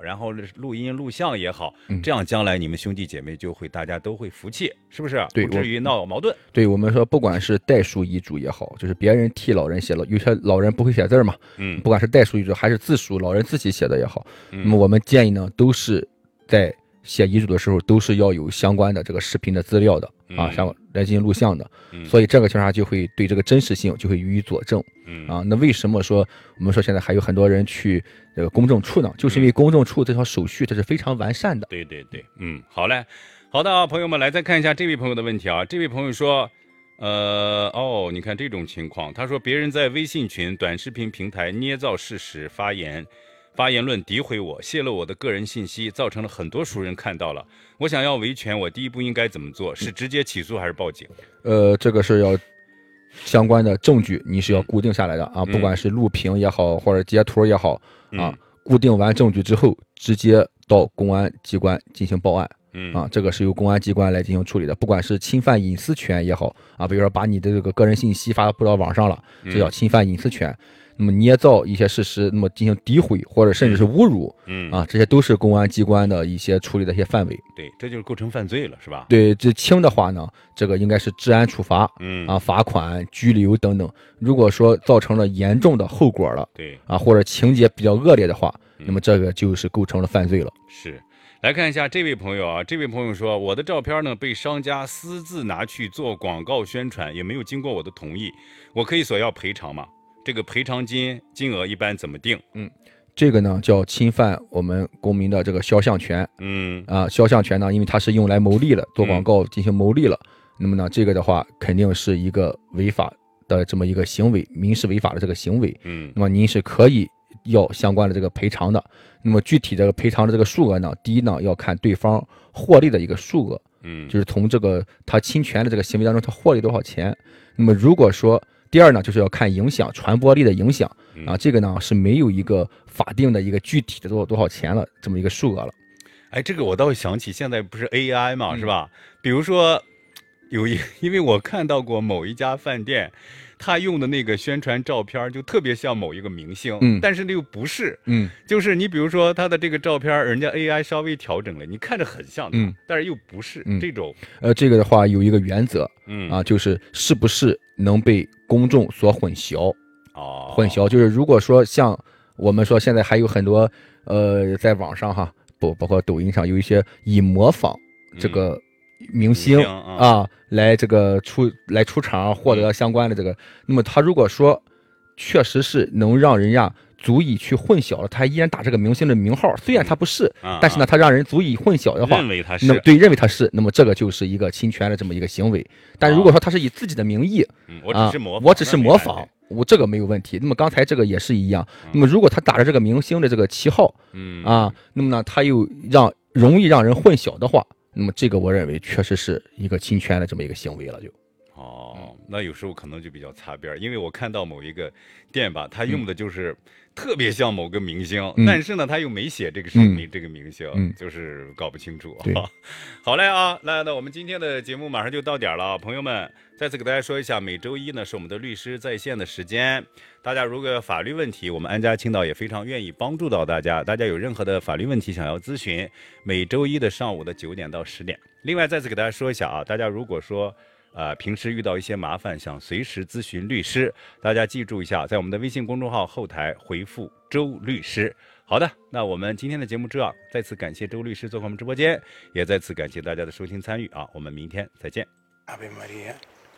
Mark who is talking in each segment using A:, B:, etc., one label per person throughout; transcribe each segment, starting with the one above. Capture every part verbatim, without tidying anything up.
A: 然后录音录像也好，嗯、这样将来你们兄弟姐妹就会大家都会服气，是不是？
B: 对，
A: 不至于闹矛盾。
B: 对，我们说不管是代书遗嘱也好，就是别人替老人写了，有些老人不会写字嘛，嗯，不管是代书遗嘱还是自书，老人自己写的也好，嗯、那么我们建议呢，都是在写遗嘱的时候都是要有相关的这个视频的资料的、嗯、啊，像来进行录像的、嗯，所以这个情况下就会对这个真实性就会予以佐证。嗯啊，那为什么说我们说现在还有很多人去这个公证处呢？就是因为公证处这套手续它是非常完善的。
A: 对对对，嗯，好嘞，好的啊，朋友们来再看一下这位朋友的问题啊，这位朋友说。呃哦，你看这种情况，他说别人在微信群、短视频平台捏造事实、发言、发言论诋毁我，泄露我的个人信息，造成了很多熟人看到了。我想要维权，我第一步应该怎么做？是直接起诉还是报警？
B: 呃，这个是要相关的证据，你是要固定下来的啊，不管是录屏也好，或者截图也好啊，
A: 嗯、
B: 固定完证据之后，直接到公安机关进行报案。嗯啊，这个是由公安机关来进行处理的，不管是侵犯隐私权也好啊，比如说把你的这个个人信息发布到网上了，这叫侵犯隐私权。嗯、那么捏造一些事实，那么进行诋毁或者甚至是侮辱，嗯啊，这些都是公安机关的一些处理的一些范围。
A: 对，这就是构成犯罪了，是吧？
B: 对，这轻的话呢，这个应该是治安处罚，嗯啊，罚款、拘留等等。如果说造成了严重的后果了，
A: 对
B: 啊，或者情节比较恶劣的话，嗯、那么这个就是构成了犯罪了。
A: 是。来看一下这位朋友啊，这位朋友说，我的照片呢被商家私自拿去做广告宣传，也没有经过我的同意，我可以索要赔偿吗？这个赔偿金金额一般怎么定？
B: 嗯，这个呢叫侵犯我们公民的这个肖像权。嗯啊，肖像权呢，因为它是用来牟利了，做广告进行牟利了，嗯、那么呢，这个的话肯定是一个违法的这么一个行为，民事违法的这个行为。嗯，那么您是可以要相关的这个赔偿的。那么具体这个赔偿的这个数额呢，第一呢要看对方获利的一个数额，嗯，就是从这个他侵权的这个行为当中他获利多少钱。那么如果说第二呢，就是要看影响传播力的影响啊，这个呢是没有一个法定的一个具体的多少多少钱了这么一个数额了。
A: 哎，这个我倒想起现在不是 A I 嘛，嗯、是吧？比如说有一，因为我看到过某一家饭店。他用的那个宣传照片就特别像某一个明星，嗯，但是那又不是，嗯，就是你比如说他的这个照片，人家 A I 稍微调整了，你看着很像他，嗯，但是又不是、嗯、这种。
B: 呃，这个的话有一个原则，嗯啊，就是是不是能被公众所混淆？哦，混淆就是如果说像我们说现在还有很多呃在网上哈，不包括抖音上有一些以模仿这个。嗯明星啊，来这个出来出场获得相关的这个，那么他如果说确实是能让人家足以去混淆了，他依然打这个明星的名号，虽然他不是，但是呢，他让人足以混淆的话，
A: 认为他是，
B: 那么对，认为他是，那么这个就是一个侵权的这么一个行为。但如果说他是以自己的名义，
A: 我只是模仿，
B: 我只是模仿，我这个没有问题。那么刚才这个也是一样，那么如果他打着这个明星的这个旗号，嗯啊，那么呢，他又让容易让人混淆的话。那么这个我认为确实是一个侵权的这么一个行为了就。
A: 哦，那有时候可能就比较擦边，因为我看到某一个店吧，他用的就是特别像某个明星，嗯、但是呢他又没写这个是你、嗯、这个明星、嗯，就是搞不清楚。好嘞啊，那那我们今天的节目马上就到点了，朋友们，再次给大家说一下，每周一呢是我们的律师在线的时间。大家如果有法律问题，我们安家青岛也非常愿意帮助到大家。大家有任何的法律问题想要咨询，每周一的上午的九点到十点。另外再次给大家说一下啊，大家如果说呃平时遇到一些麻烦，想随时咨询律师，大家记住一下，在我们的微信公众号后台回复周律师。好的，那我们今天的节目这样，再次感谢周律师做客我们直播间，也再次感谢大家的收听参与啊，我们明天再见。Ave Maria,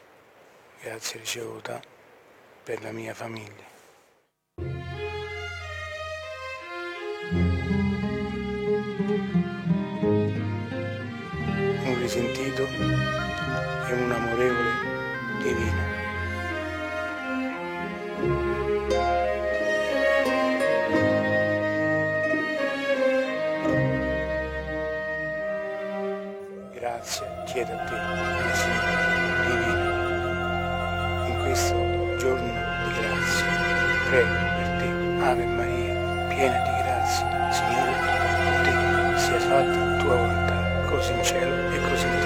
A: grazie ricevuta per la mia famiglia. Un risentito e un amorevole divino. Grazie, chiedo a te, mio Signore divino, in questo giorno di grazia, prego per te, Ave Maria, piena di grazia, Signore con te, sia fatta tua volontà, così in cielo e così in terra.